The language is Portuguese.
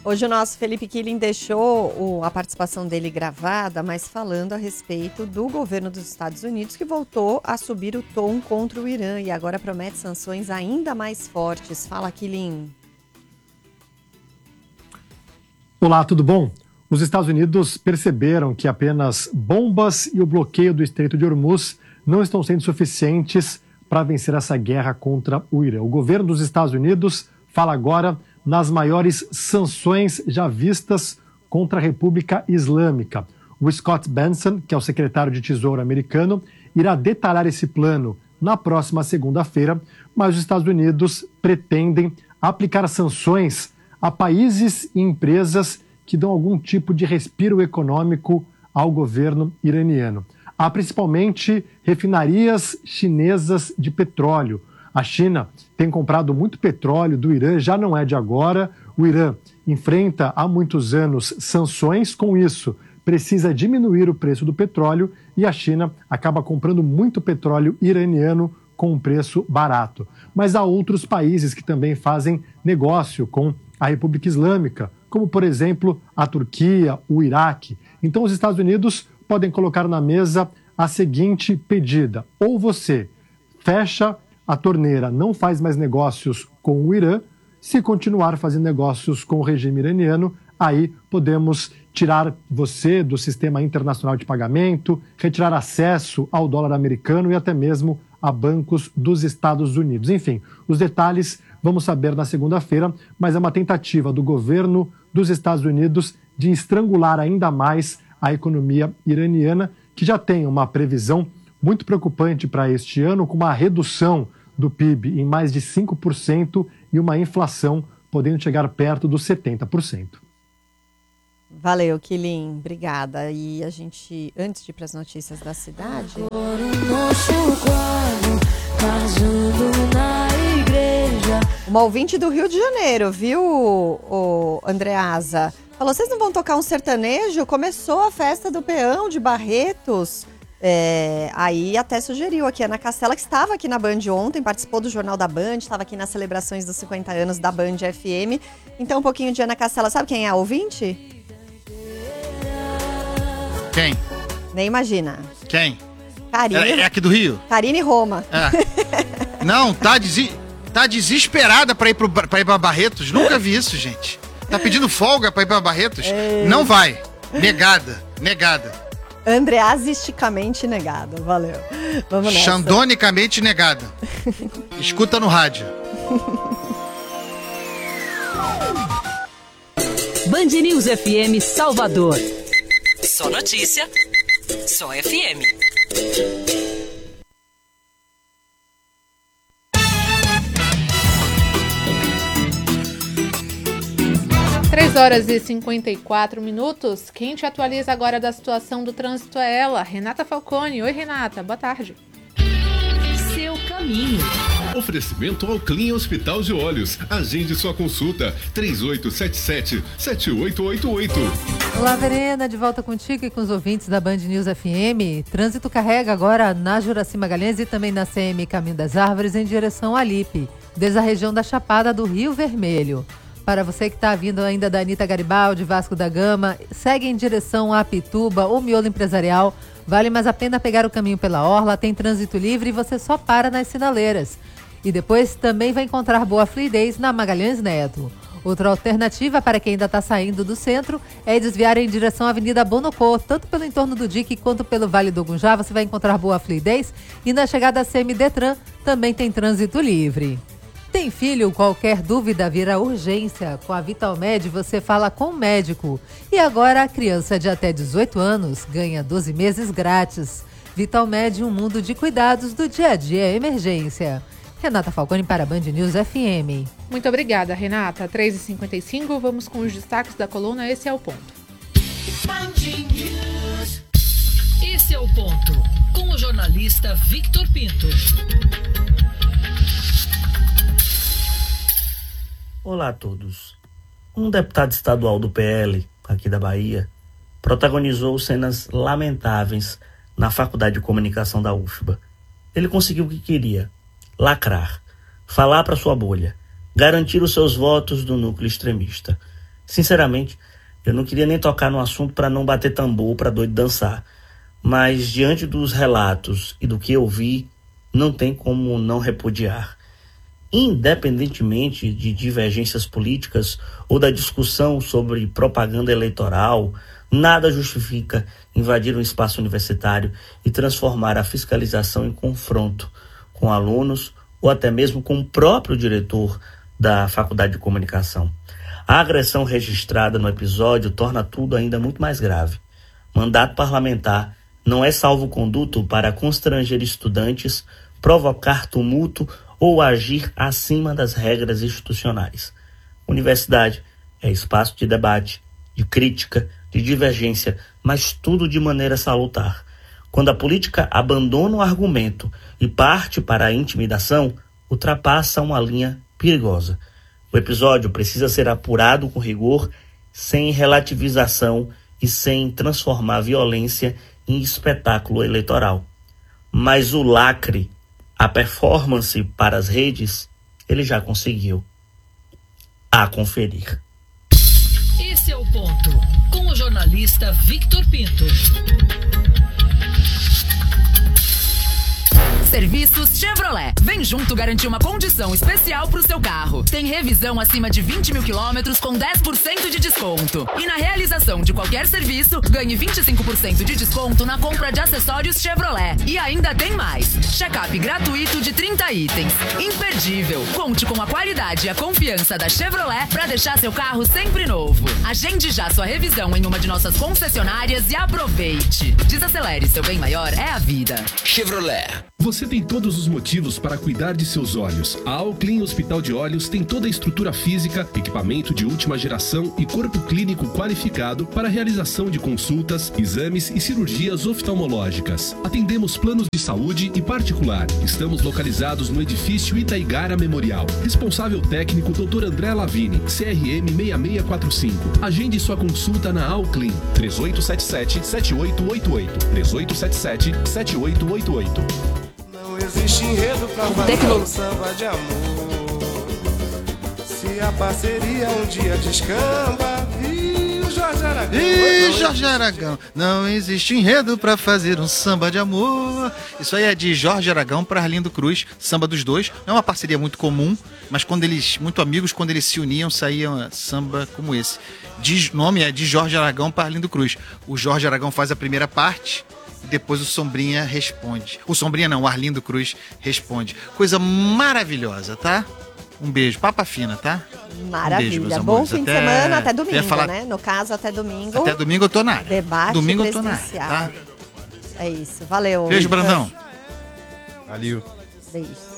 Hoje o nosso Felipe Killing deixou a participação dele gravada, mas falando a respeito do governo dos Estados Unidos, que voltou a subir o tom contra o Irã e agora promete sanções ainda mais fortes. Fala, Killing. Olá, tudo bom? Os Estados Unidos perceberam que apenas bombas e o bloqueio do Estreito de Hormuz não estão sendo suficientes para vencer essa guerra contra o Irã. O governo dos Estados Unidos fala agora nas maiores sanções já vistas contra a República Islâmica. O Scott Bessent, que é o secretário de Tesouro americano, irá detalhar esse plano na próxima segunda-feira, mas os Estados Unidos pretendem aplicar sanções a países e empresas que dão algum tipo de respiro econômico ao governo iraniano. Há principalmente refinarias chinesas de petróleo. A China tem comprado muito petróleo do Irã, já não é de agora. O Irã enfrenta há muitos anos sanções, com isso precisa diminuir o preço do petróleo e a China acaba comprando muito petróleo iraniano com um preço barato. Mas há outros países que também fazem negócio com a República Islâmica, como, por exemplo, a Turquia, o Iraque. Então, os Estados Unidos podem colocar na mesa a seguinte pedida: ou você fecha a torneira, não faz mais negócios com o Irã. Se continuar fazendo negócios com o regime iraniano, aí podemos tirar você do sistema internacional de pagamento, retirar acesso ao dólar americano e até mesmo a bancos dos Estados Unidos. Enfim, os detalhes vamos saber na segunda-feira, mas é uma tentativa do governo dos Estados Unidos de estrangular ainda mais a economia iraniana, que já tem uma previsão muito preocupante para este ano, com uma redução do PIB em mais de 5% e uma inflação podendo chegar perto dos 70%. Valeu, Killing. Obrigada. E a gente, antes de ir para as notícias da cidade... Uma ouvinte do Rio de Janeiro, viu, o Andreasa? Falou, vocês não vão tocar um sertanejo? Começou a festa do Peão de Barretos. Aí até sugeriu aqui a Ana Castela, que estava aqui na Band ontem, participou do Jornal da Band, estava aqui nas celebrações dos 50 anos da Band FM. Então um pouquinho de Ana Castela. Sabe quem é a ouvinte? Quem? Nem imagina. Quem? Karine. É aqui do Rio? Karine Roma. É. Não, tá desesperada pra ir pra Barretos. Nunca vi isso, gente. Tá pedindo folga pra ir pra Barretos? Não vai. Negada. Andreasisticamente negada. Valeu. Vamos nessa. Xandonicamente negada. Escuta no rádio. Band News FM Salvador. Só notícia, só FM. Três horas e 54 minutos. Quem te atualiza agora da situação do trânsito é ela, Renata Falcone. Oi, Renata, boa tarde. Seu caminho. Oferecimento ao Clean Hospital de Olhos. Agende sua consulta. 3877-7888. Olá, Verena, de volta contigo e com os ouvintes da Band News FM. Trânsito carrega agora na Juracy Magalhães e também na CM Caminho das Árvores em direção a Lipe, desde a região da Chapada do Rio Vermelho. Para você que está vindo ainda da Anitta Garibaldi, Vasco da Gama, segue em direção a Pituba ou Miolo Empresarial. Vale mais a pena pegar o caminho pela orla, tem trânsito livre e você só para nas sinaleiras. E depois também vai encontrar boa fluidez na Magalhães Neto. Outra alternativa para quem ainda está saindo do centro é desviar em direção à Avenida Bonocô, tanto pelo entorno do Dique quanto pelo Vale do Gunjá. Você vai encontrar boa fluidez e na chegada à CM-Detran também tem trânsito livre. Tem filho? Qualquer dúvida vira urgência. Com a Vitalmed você fala com o médico. E agora a criança de até 18 anos ganha 12 meses grátis. Vitalmed, um mundo de cuidados do dia a dia emergência. Renata Falcone para a Band News FM. Muito obrigada, Renata. 3h55, vamos com os destaques da coluna Esse é o Ponto. Esse é o Ponto, com o jornalista Victor Pinto. Olá a todos. Um deputado estadual do PL, aqui da Bahia, protagonizou cenas lamentáveis na Faculdade de Comunicação da UFBA. Ele conseguiu o que queria: lacrar, falar para sua bolha, garantir os seus votos do núcleo extremista. Sinceramente, eu não queria nem tocar no assunto para não bater tambor para doido dançar. Mas, diante dos relatos e do que eu vi, não tem como não repudiar. Independentemente de divergências políticas ou da discussão sobre propaganda eleitoral, nada justifica invadir um espaço universitário e transformar a fiscalização em confronto com alunos ou até mesmo com o próprio diretor da Faculdade de Comunicação. A agressão registrada no episódio torna tudo ainda muito mais grave. Mandato parlamentar não é salvo-conduto para constranger estudantes, provocar tumulto ou agir acima das regras institucionais. Universidade é espaço de debate, de crítica, de divergência, mas tudo de maneira salutar. Quando a política abandona o argumento e parte para a intimidação, ultrapassa uma linha perigosa. O episódio precisa ser apurado com rigor, sem relativização e sem transformar a violência em espetáculo eleitoral. Mas o lacre, a performance para as redes, ele já conseguiu. A conferir. Esse é o ponto, com o jornalista Victor Pinto. Serviços Chevrolet. Vem junto garantir uma condição especial pro seu carro. Tem revisão acima de 20 mil quilômetros com 10% de desconto. E na realização de qualquer serviço, ganhe 25% de desconto na compra de acessórios Chevrolet. E ainda tem mais. Check-up gratuito de 30 itens. Imperdível. Conte com a qualidade e a confiança da Chevrolet para deixar seu carro sempre novo. Agende já sua revisão em uma de nossas concessionárias e aproveite. Desacelere, seu bem maior é a vida. Chevrolet. Você tem todos os motivos para cuidar de seus olhos. A Alclin Hospital de Olhos tem toda a estrutura física, equipamento de última geração e corpo clínico qualificado para a realização de consultas, exames e cirurgias oftalmológicas. Atendemos planos de saúde e particular. Estamos localizados no edifício Itaigara Memorial. Responsável técnico Dr. André Lavini, CRM 6645. Agende sua consulta na Alclin. 3877-7888. 3877-7888. Não existe enredo pra fazer um samba de amor. Se a parceria um dia descamba, e o Jorge Aragão. Ih, Jorge Aragão, não existe enredo pra fazer um samba de amor. Isso aí é de Jorge Aragão para Arlindo Cruz, samba dos dois. Não é uma parceria muito comum, mas quando eles, muito amigos, quando eles se uniam, saía samba como esse. O nome é de Jorge Aragão para Arlindo Cruz. O Jorge Aragão faz a primeira parte. Depois o Sombrinha responde. O Sombrinha não, o Arlindo Cruz responde. Coisa maravilhosa, tá? Um beijo. Papa fina, tá? Maravilha. Um beijo, bom fim de semana, até domingo, falar... né? No caso, até domingo. Até domingo eu tô na área. Debate domingo eu tô na área, presidencial. tá? É isso. Valeu. Beijo, Brandão. Valeu. Beijo.